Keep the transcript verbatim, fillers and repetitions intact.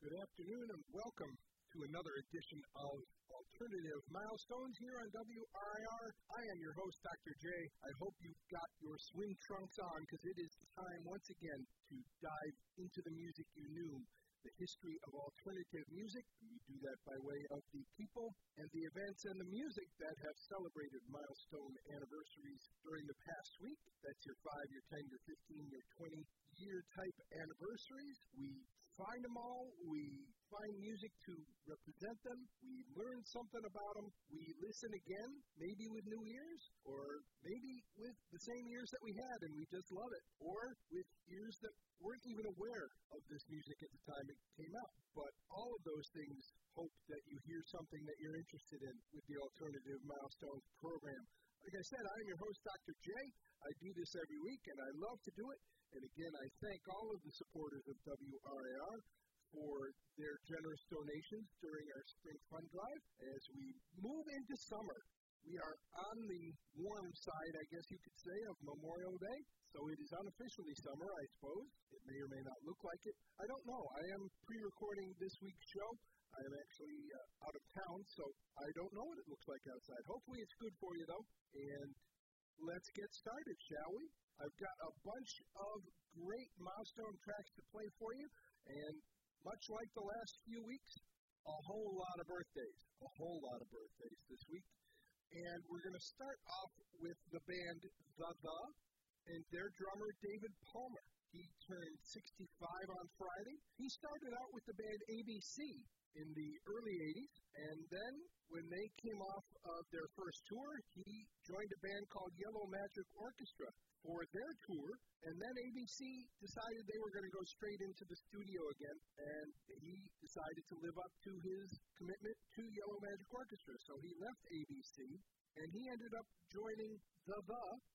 Good afternoon and welcome to another edition of Alternative Milestones here on W R I R. I am your host, Doctor J. I hope you've got your swim trunks on because it is time once again to dive into the music you knew, the history of alternative music. We do that by way of the people and the events and the music that have celebrated milestone anniversaries during the past week. That's your five, your ten, your fifteen, your twenty-year type anniversaries. We find them all. We find music to represent them. We learn something about them. We listen again, maybe with new ears, or maybe with the same ears that we had and we just love it, or with ears that weren't even aware of this music at the time it came out. But all of those things hope that you hear something that you're interested in with the Alternative Milestones program. Like I said, I'm your host, Doctor J. I do this every week, and I love to do it. And again, I thank all of the supporters of W R I R for their generous donations during our Spring Fund Drive. As we move into summer, we are on the warm side, I guess you could say, of Memorial Day. So it is unofficially summer, I suppose. It may or may not look like it. I don't know. I am pre-recording this week's show. I am actually uh, out of town, so I don't know what it looks like outside. Hopefully it's good for you, though. And let's get started, shall we? I've got a bunch of great milestone tracks to play for you, and much like the last few weeks, a whole lot of birthdays, a whole lot of birthdays this week. And we're going to start off with the band The The and their drummer David Palmer. He turned sixty-five on Friday. He started out with the band A B C in the early eighties, and then when they came off of their first tour, he joined a band called Yellow Magic Orchestra for their tour, and then A B C decided they were going to go straight into the studio again, and he decided to live up to his commitment to Yellow Magic Orchestra. So he left A B C, and he ended up joining The The,